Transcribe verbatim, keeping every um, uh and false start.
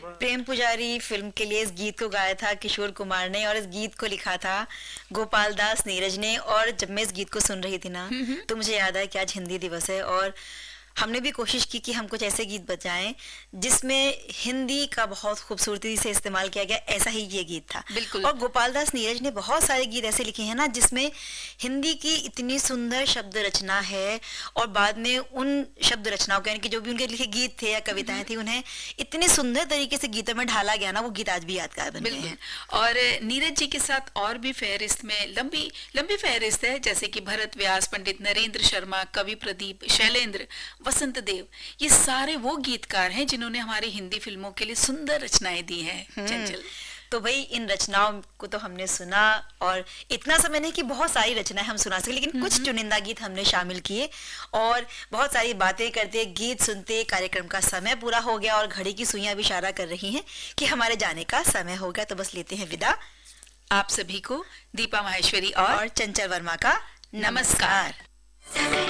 प्रेम पुजारी फिल्म के लिए इस गीत को गाया था किशोर कुमार ने और इस गीत को लिखा था गोपाल दास नीरज ने। और जब मैं इस गीत को सुन रही थी ना तो मुझे याद आया कि आज हिंदी दिवस है और हमने भी कोशिश की कि हम कुछ ऐसे गीत बजाएं जिसमें हिंदी का बहुत खूबसूरती से इस्तेमाल किया गया। ऐसा ही ये गीत था बिल्कुल। और गोपाल दास नीरज ने बहुत सारे गीत ऐसे लिखे हैं ना जिसमें हिंदी की इतनी सुंदर शब्द रचना है और बाद में उन शब्द रचनाओं के यानी कि जो भी उनके लिखे गीत थे या कविताएं थी उन्हें इतने सुंदर तरीके से गीतों में ढाला गया ना, वो गीत आज भी यादगार बन गए हैं। और नीरज जी के साथ और भी फहरिस्त में लंबी लंबी फहरिस्त है, जैसे कि भरत व्यास, पंडित नरेंद्र शर्मा, कवि प्रदीप, शैलेंद्र, वसंत देव। ये सारे वो गीतकार हैं जिन्होंने हमारी हिंदी फिल्मों के लिए सुंदर रचनाएं दी हैं। चंचल, तो भाई इन रचनाओं को तो हमने सुना और इतना समय नहीं कि बहुत सारी रचनाएं हम सुना सके, लेकिन कुछ चुनिंदा गीत हमने शामिल किए और बहुत सारी बातें करते गीत सुनते कार्यक्रम का समय पूरा हो गया और घड़ी की सुइयां भी इशारा कर रही हैं कि हमारे जाने का समय हो गया। तो बस लेते हैं विदा आप सभी को दीपा माहेश्वरी और, और चंचल वर्मा का नमस्कार।